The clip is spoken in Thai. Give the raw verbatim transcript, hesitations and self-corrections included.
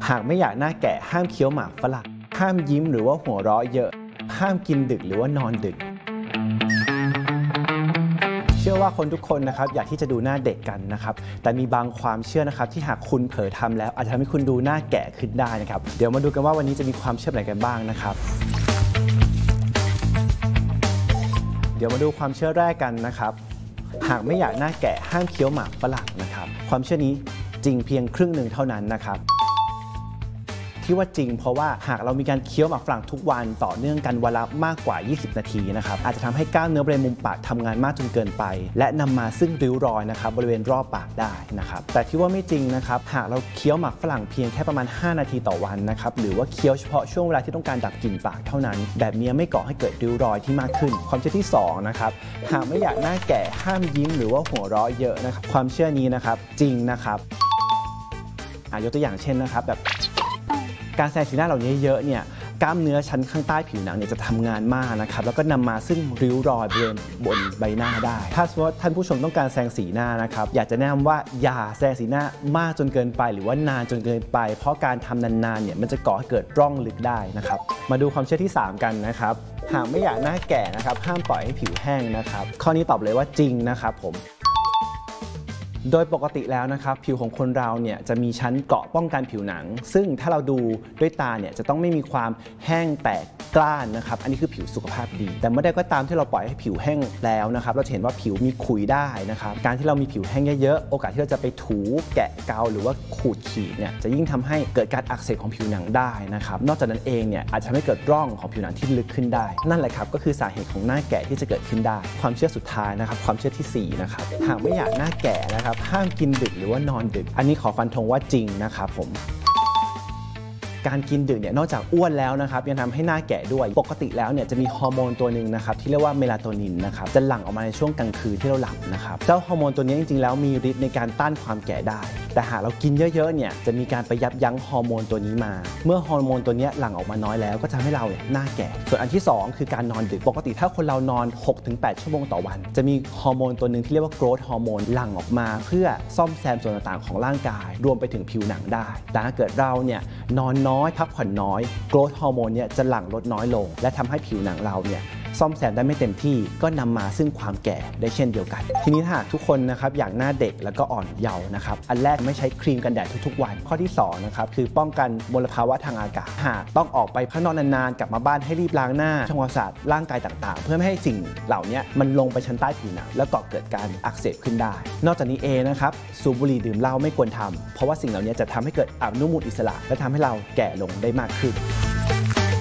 หากไม่อยากหน้าแก่ห้ามเคี้ยวหมากฝรั่งห้ามยิ้มหรือว่าหัวเราะเยอะห้ามกินดึกหรือว่านอนดึกเชื่อว่าคนทุกคนนะครับอยากที่จะดูหน้าเด็กกันนะครับแต่มีบางความเชื่อนะครับที่หากคุณเผลอทำแล้วอาจจะทำให้คุณดูหน้าแก่ขึ้นได้นะครับเดี๋ยวมาดูกันว่าวันนี้จะมีความเชื่ออะไรกันบ้างนะครับเดี๋ยวมาดูความเชื่อแรกกันนะครับหากไม่อยากหน้าแก่ห้ามเคี้ยวหมากฝรั่งนะครับความเชื่อนี้จริงเพียงครึ่งหนึ่งเท่านั้นนะครับที่ว่าจริงเพราะว่าหากเรามีการเคี้ยวหมากฝรั่งทุกวันต่อเนื่องกันวันละมากกว่ายี่สิบนาทีนะครับอาจจะทำให้กล้ามเนื้อบริเวณมุมปากทำงานมากจนเกินไปและนำมาซึ่งริ้วรอยนะครับบริเวณรอบปากได้นะครับแต่ที่ว่าไม่จริงนะครับหากเราเคี้ยวหมากฝรั่งเพียงแค่ประมาณห้านาทีต่อวันนะครับหรือว่าเคี้ยวเฉพาะช่วงเวลาที่ต้องการดับกลิ่นปากเท่านั้นแบบนี้ไม่ก่อให้เกิดริ้วรอยที่มากขึ้นความเชื่อที่สองนะครับหากไม่อยากหน้าแก่ห้ามยิ้มหรือว่าหัวเราะเยอะนะครับความเชื่อนี้นะครับจริงนะครับยกตัวอย่างเช่นนะครับแบบการแสดงสีหน้าเหล่านี้เยอะเนี่ยกล้ามเนื้อชั้นข้างใต้ผิวหนังเนี่ยจะทำงานมากนะครับแล้วก็นำมาซึ่งริ้วรอยบริเวณบนใบหน้าได้ถ้าสมมติว่าท่านผู้ชมต้องการแสดงสีหน้านะครับอยากจะแนะนำว่าอย่าแสดงสีหน้ามากจนเกินไปหรือว่านานจนเกินไปเพราะการทำนานๆเนี่ยมันจะก่อให้เกิดร่องลึกได้นะครับมาดูความเชื่อที่สามกันนะครับหากไม่อยากหน้าแก่นะครับห้ามปล่อยให้ผิวแห้งนะครับข้อนี้ตอบเลยว่าจริงนะครับผมโดยปกติแล้วนะครับผิวของคนเราเนี่ยจะมีชั้นเกราะป้องกันผิวหนังซึ่งถ้าเราดูด้วยตาเนี่ยจะต้องไม่มีความแห้งแตกกร้านนะครับอันนี้คือผิวสุขภาพดีแต่เมื่อใดก็ตามที่เราปล่อยให้ผิวแห้งแล้วนะครับเราจะเห็นว่าผิวมีขุยได้นะครับการที่เรามีผิวแห้งเยอะๆโอกาสที่เราจะไปถูแกะเกาหรือว่าขูดขีดเนี่ยจะยิ่งทำให้เกิดการอักเสบของผิวหนังได้นะครับนอกจากนั้นเองเนี่ยอาจจะทำให้เกิดร่องของผิวหนังที่ลึกขึ้นได้นั่นแหละครับก็คือสาเหตุของหน้าแก่ที่จะเกิดขึ้นได้ความเชื่อสุดท้ายนะครับความเชื่อที่สี่นะครับหากไม่อยากหน้าแก่นะครับห้ามกินดึกหรือว่านอนดึกอันนี้ขอฟันธงว่าจริงนะครับผมการกินดึกเนี่ยนอกจากอ้วนแล้วนะครับยังทำให้หน้าแก่ด้วยปกติแล้วเนี่ยจะมีฮอร์โมนตัวหนึ่งนะครับที่เรียกว่าเมลาโทนินนะครับจะหลั่งออกมาในช่วงกลางคืนที่เราหลับนะครับเจ้าฮอร์โมนตัวนี้จริงๆแล้วมีฤทธิ์ในการต้านความแก่ได้แต่หากเรากินเยอะๆเนี่ยจะมีการไปยับยั้งฮอร์โมนตัวนี้มาเมื่อฮอร์โมนตัวนี้หลั่งออกมาน้อยแล้วก็จะทำให้เราเนี่ยหน้าแก่ส่วนอันที่สองคือการนอนดึกปกติถ้าคนเรานอน หกถึงแปด ชั่วโมงต่อวันจะมีฮอร์โมนตัวหนึ่งที่เรียกว่าโกรทฮอร์โมนหลั่งออกมาเพื่อซ่อมแซมส่วนต่างๆของร่างกายรวมไปถึงผิวหนังได้แต่ถ้าเกิดเราเนี่ยนอนน้อยพักผ่อนน้อยโกรทฮอร์โมนเนี่ยจะหลั่งลดน้อยลงและทำให้ผิวหนังเราเนี่ยซ่อมแซมได้ไม่เต็มที่ก็นำมาซึ่งความแก่ได้เช่นเดียวกันทีนี้ถ้าทุกคนนะครับอยากหน้าเด็กแล้วก็อ่อนเยาว์นะครับอันแรกไม่ใช้ครีมกันแดดทุกๆวันข้อที่สองนะครับคือป้องกันมลภาวะทางอากาศหากต้องออกไปข้างนอกนานๆกลับมาบ้านให้รีบล้างหน้าทำความสะอาดร่างกายต่างๆเพื่อไม่ให้สิ่งเหล่านี้มันลงไปชั้นใต้ผิวหนังแล้วก่อเกิดการอักเสบขึ้นได้นอกจากนี้เองนะครับสูบบุหรี่ดื่มเหล้าไม่ควรทำเพราะว่าสิ่งเหล่านี้จะทำให้เกิดอนุมูลอิสระและทำให้เราแก่ลงได้มากขึ้น